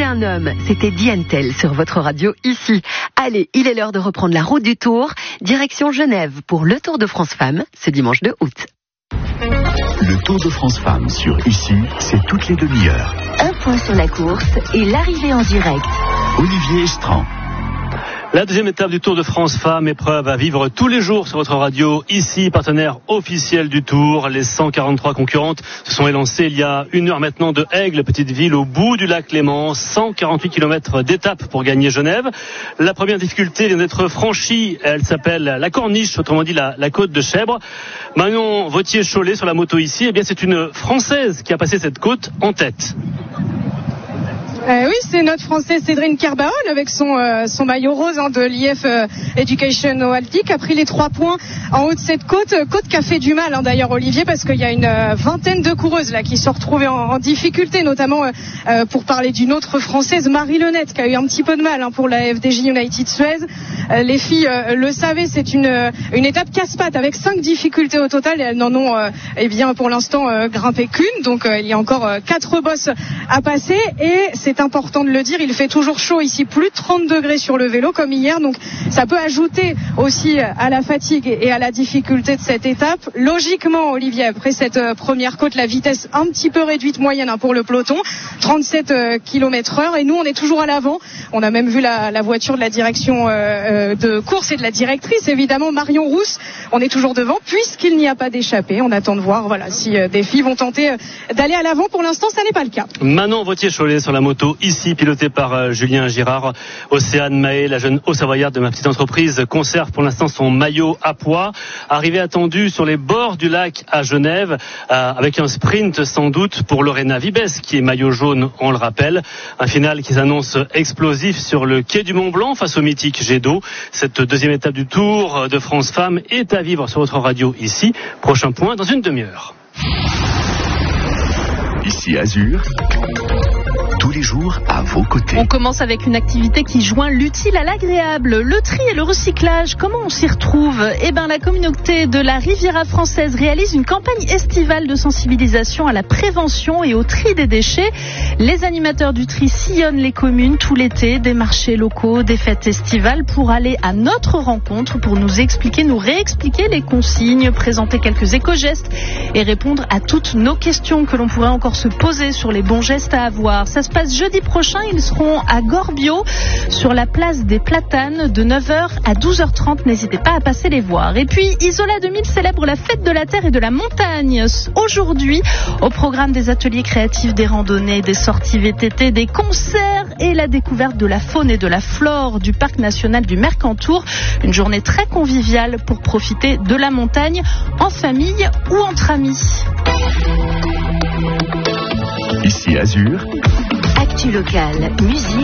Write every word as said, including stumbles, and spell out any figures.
c'était un homme, c'était Dientel sur votre radio ici. Allez, il est l'heure de reprendre la route du Tour, direction Genève pour le Tour de France Femmes, ce dimanche deux août. Le Tour de France Femmes sur ici, c'est toutes les demi-heures. Un point sur la course et l'arrivée en direct. Olivier Estran. La deuxième étape du Tour de France Femmes, épreuve à vivre tous les jours sur votre radio, ici, partenaire officiel du Tour. Les cent quarante-trois concurrentes se sont élancées il y a une heure maintenant de Aigle, petite ville au bout du lac Léman. cent quarante-huit kilomètres d'étape pour gagner Genève. La première difficulté vient d'être franchie. Elle s'appelle la Corniche, autrement dit la, la côte de Chèvre. Marion Vautier-Cholet sur la moto ici, eh bien c'est une Française qui a passé cette côte en tête. Euh, oui, c'est notre Française Cédrine Kerbaon avec son, euh, son maillot rose hein, de l'I F euh, Education Oalti qui a pris les trois points en haut de cette côte. Côte qui a fait du mal hein, d'ailleurs Olivier parce qu'il y a une euh, vingtaine de coureuses là qui se sont retrouvées en, en difficulté, notamment euh, euh, pour parler d'une autre Française, Marie Lenette, qui a eu un petit peu de mal hein, pour la F D J United Suez. Euh, les filles euh, le savaient, c'est une, euh, une étape casse-pattes avec cinq difficultés au total et elles n'en ont euh, eh bien pour l'instant euh, grimpé qu'une. Donc euh, il y a encore euh, quatre bosses à passer et c'est C'est important de le dire, il fait toujours chaud ici, plus de trente degrés sur le vélo comme hier, donc ça peut ajouter aussi à la fatigue et à la difficulté de cette étape. Logiquement, Olivier, après cette première côte, la vitesse un petit peu réduite moyenne hein, pour le peloton, trente-sept kilomètres heure, et nous on est toujours à l'avant. On a même vu la, la voiture de la direction euh, de course et de la directrice, évidemment Marion Rousse. On est toujours devant puisqu'il n'y a pas d'échappée. On attend de voir voilà, si euh, des filles vont tenter euh, d'aller à l'avant. Pour l'instant, ça n'est pas le cas. Manon Vautier-Cholet sur la moto ici, pilotée par euh, Julien Girard. Océane Mahé, la jeune haut-savoyarde de ma petite entreprise, conserve pour l'instant son maillot à pois. Arrivée attendue sur les bords du lac à Genève, euh, avec un sprint sans doute pour Lorena Vibes, qui est maillot jaune, on le rappelle. Un final qui s'annonce explosif sur le quai du Mont-Blanc face au mythique jet d'eau. Cette deuxième étape du Tour de France Femmes est à vivre sur votre radio ici. Prochain point dans une demi-heure. Ici Azur, tous les jours à vos côtés. On commence avec une activité qui joint l'utile à l'agréable, le tri et le recyclage. Comment on s'y retrouve ? Eh bien, la communauté de la Riviera française réalise une campagne estivale de sensibilisation à la prévention et au tri des déchets. Les animateurs du tri sillonnent les communes tout l'été, des marchés locaux, des fêtes estivales pour aller à notre rencontre, pour nous expliquer, nous réexpliquer les consignes, présenter quelques éco-gestes et répondre à toutes nos questions que l'on pourrait encore se poser sur les bons gestes à avoir. Ça se passe jeudi prochain, ils seront à Gorbio sur la place des Platanes de neuf heures à douze heures trente. N'hésitez pas à passer les voir. Et puis Isola deux mille célèbre la fête de la terre et de la montagne. Aujourd'hui, au programme des ateliers créatifs, des randonnées, des sorties V T T, des concerts et la découverte de la faune et de la flore du parc national du Mercantour. Une journée très conviviale pour profiter de la montagne en famille ou entre amis. Ici Azur. Actu locale, musique.